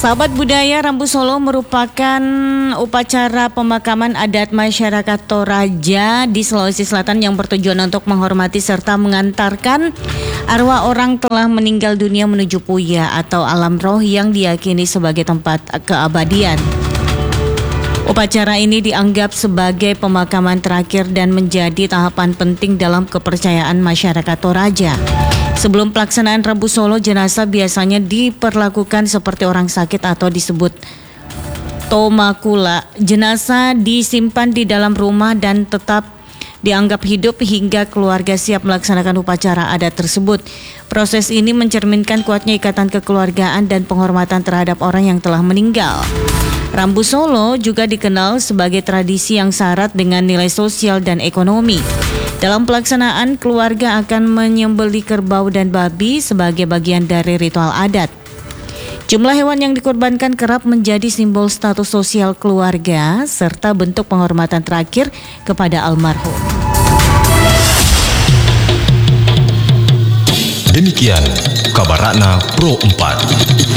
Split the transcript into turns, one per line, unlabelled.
Sahabat budaya, Rambu Solo merupakan upacara pemakaman adat masyarakat Toraja di Sulawesi Selatan yang bertujuan untuk menghormati serta mengantarkan arwah orang telah meninggal dunia menuju puya atau alam roh yang diyakini sebagai tempat keabadian. Upacara ini dianggap sebagai pemakaman terakhir dan menjadi tahapan penting dalam kepercayaan masyarakat Toraja. Sebelum pelaksanaan Rambu Solo, jenazah biasanya diperlakukan seperti orang sakit atau disebut tomakula. Jenazah disimpan di dalam rumah dan tetap dianggap hidup hingga keluarga siap melaksanakan upacara adat tersebut. Proses ini mencerminkan kuatnya ikatan kekeluargaan dan penghormatan terhadap orang yang telah meninggal. Rambu Solo juga dikenal sebagai tradisi yang syarat dengan nilai sosial dan ekonomi. Dalam pelaksanaan, keluarga akan menyembelih kerbau dan babi sebagai bagian dari ritual adat. Jumlah hewan yang dikorbankan kerap menjadi simbol status sosial keluarga serta bentuk penghormatan terakhir kepada almarhum.
Demikian kabar Ratna Pro 4.